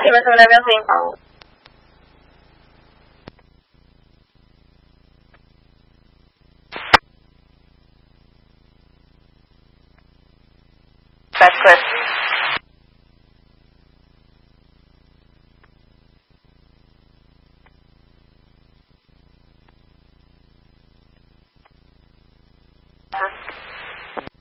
你们什么都没有声音。That's good.